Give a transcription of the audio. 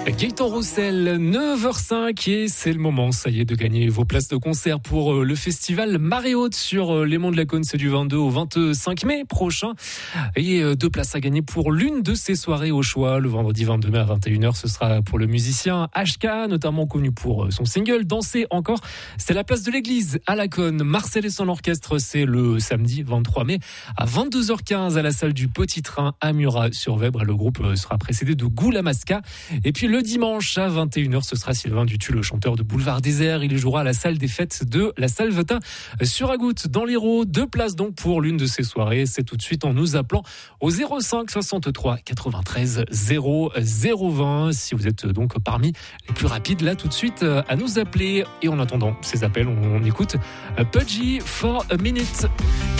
Gaëtan Roussel, 9h05 et c'est le moment, ça y est, de gagner vos places de concert pour le festival Marée Haute sur les Monts de la Cône. C'est du 22 au 25 mai prochain. Et 2 places à gagner pour l'une de ces soirées au choix. Le vendredi 22 mai à 21h, ce sera pour le musicien HK, notamment connu pour son single Danser encore. C'est la place de l'église à la Cône. Marcel et son orchestre, c'est le samedi 23 mai à 22h15 à la salle du Petit Train à Murat-sur-Vèbre. Le groupe sera précédé de Goulamaska. Et puis le dimanche à 21h, ce sera Sylvain Dutu, le chanteur de Boulevard Désert. Il jouera à la salle des fêtes de la Salvetin sur Agout dans l'Hérault. 2 places donc pour l'une de ces soirées. C'est tout de suite en nous appelant au 05 63 93 00 20. Si vous êtes donc parmi les plus rapides, là tout de suite à nous appeler. Et en attendant ces appels, on écoute Pudgy for a Minute.